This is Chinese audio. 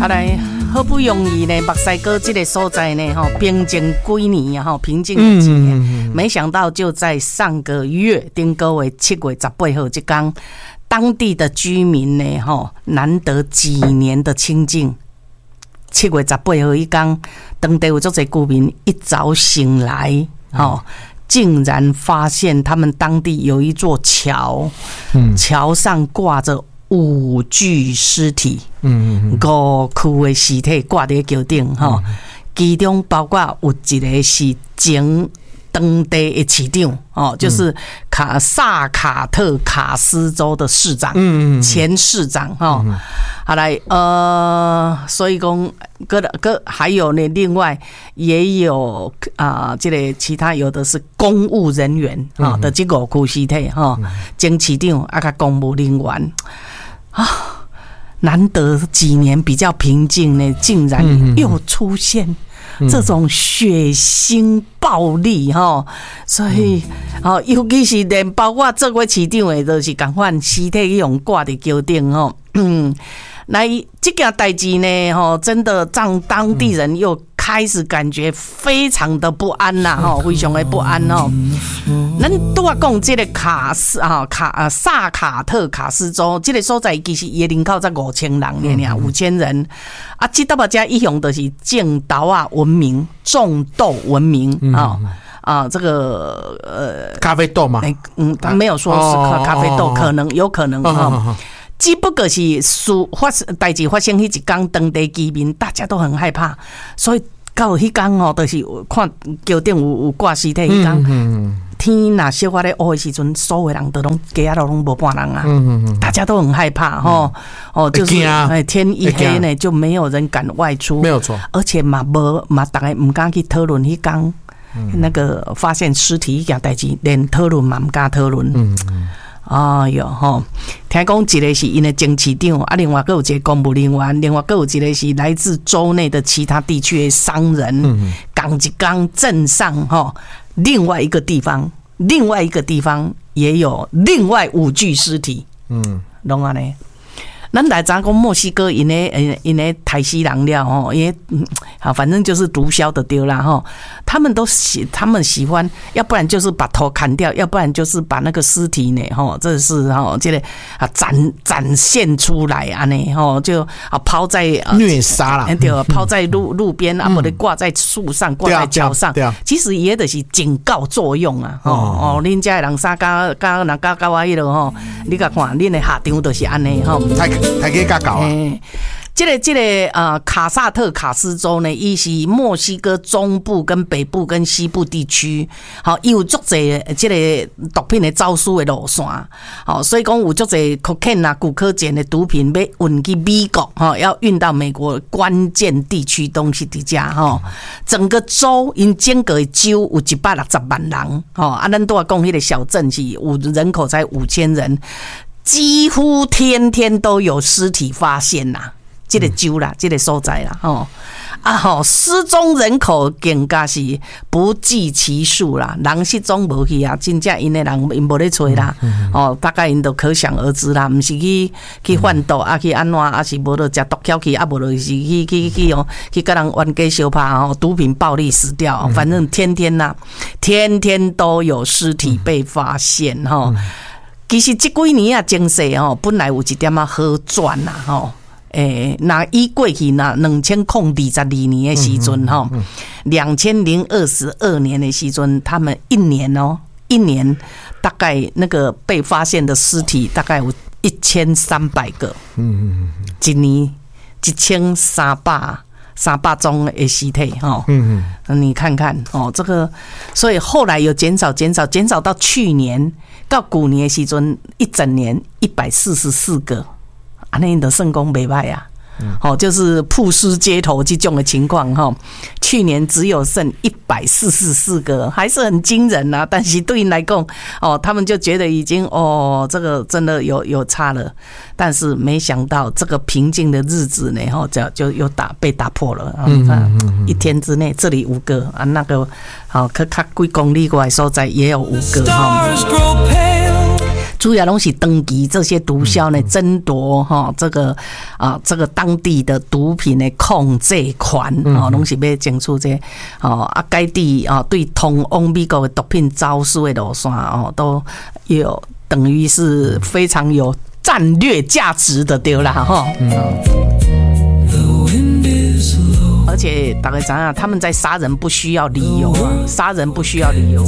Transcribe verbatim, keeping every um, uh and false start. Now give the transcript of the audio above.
啊来，好不容易呢，目西哥这个所在呢，哈，平静几年啊，哈，平静了几年，嗯、没想到就在上个月，顶个月七月十八号这天，当地的居民呢，哈，难得几年的清静。七月十八号一天，当地有足侪居民一早醒来，哦。嗯竟然发现他们当地有一座桥，嗯、桥上挂着五具尸体，嗯嗯、五具的尸体挂在桥顶，哈、嗯，其中包括有一个是前当地的市长，哦，就是卡萨卡特卡斯州的市长，嗯、前市长，哈、嗯。好来，呃，所以讲，个个还有呢，另外也有啊、呃，这个其他有的是公务人员啊、嗯、的这个五具尸体哈，前市长啊个公务人员啊，难得几年比较平静呢，竟然又出现这种血腥暴力哈，所以哦，尤其是连包括这位市长的，都是赶快尸体用挂在桥顶哦，嗯。来，这件代志呢，吼，真的让当地人又开始感觉非常的不安呐，吼，非常的不安哦。咱拄啊讲这个卡斯啊卡啊萨卡特卡斯州这个所在，其实伊人口才五千人呢，五千人啊，这搭把家一向都是种豆啊闻名，种豆闻名啊。啊，这个呃， 咖啡豆嘛， 嗯，他没有说是咖啡豆，可能有可能哈。只不过是事发代志发生迄一天，当地居民大家都很害怕，所以到迄天哦，就是看桥顶有有挂尸体迄天，嗯、天若小可咧乌的时阵，所有人都拢家都拢无半人啊，嗯、大家都很害怕吼、嗯，哦，就是哎天一黑呢，就没有人敢外出， 没有错， 而且嘛无嘛，大家唔敢去讨论迄天、嗯、那个发现尸体迄件代志，连讨论嘛唔敢讨论。嗯哎哟吼！听讲一个是因的前市长，啊，另外还有一个公务人员，另外还有一个是来自州内的其他地区的商人。港一港镇上哈，另外一个地方，另外一个地方也有另外五具尸体。嗯，懂啊呢？咱来咱讲墨西哥因的因的台西人了吼，因为好反正就是毒枭的丢啦吼，他们都喜他们喜欢，要不然就是把头砍掉，要不然就是把那个尸体呢吼，这是吼这个啊展展现出来啊呢吼，就啊抛在虐杀啦， 对，抛在路路边啊，或者挂在树上，挂在桥上，其实也就是警告作用啊吼哦，恁家人啥家家人家家我迄落吼，你甲看，恁的下场就是安尼吼。 太给搞搞啊！ 这个这个呃，卡萨特卡斯州呢，伊是墨西哥中部、跟北部、跟西部地区，好，伊有足侪这个毒品的招数的路线，好，所以讲有足侪 cocaine 啊、古柯碱的毒品要运去美国，哈，要运到美国关键地区东西底下，哈，整个州因整个州有一百六十万人，哈，啊，咱都要讲迄个小镇是有人口才五千人。几乎天天都有尸体发现呐，这个州啦，这个所在啦，吼啊吼，失踪人口更加是不计其数啦，人失踪无去啊，真正因的人因无咧找啦，哦，大概因都可想而知啦，毋是去去贩毒啊，去安怎啊，是无就食毒枭去，啊无就是去去去哦，去跟人冤家相拍哦，毒品暴力死掉，反正天天呐，天天都有尸体被发现吼。其实这几年啊，经济吼本来有一点啊好转啦吼，诶，那以过去那两千零二十二年的时阵吼，两千零二十二年的时阵，他们一年哦，一年大概那个被发现的尸体大概有一千三百个，嗯嗯，一年一千三百。三百宗的尸体哈，嗯嗯，你看看哦，这个，所以后来有减少、减少、减少到去年到去年的时阵，一整年一百四十四个，安尼的算讲袂歹啊。哦，就是曝尸街头这种的情况哈，去年只有剩一百四十四个，还是很惊人呐、啊。但是对你来讲，哦，他们就觉得已经哦，这个真的有有差了。但是没想到这个平静的日子呢，哈，就就又打被打破了。嗯嗯嗯，一天之内这里五个啊，那个好，可较几公里外所在也有五个哈。 主要拢是登记这些毒枭呢，争夺哈这个啊这个当地的毒品的控制权哦，拢是要争取这哦啊该地啊对通往美国的毒品招数的路线哦，都有等于是非常有战略价值的对啦哈。而且大家知道，他们在杀人不需要理由啊，杀人不需要理由。